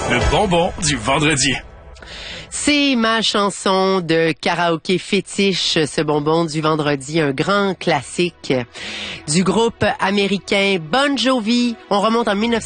Le bonbon du vendredi. C'est ma chanson de karaoké fétiche, ce bonbon du vendredi, un grand classique du groupe américain Bon Jovi. On remonte en 1900.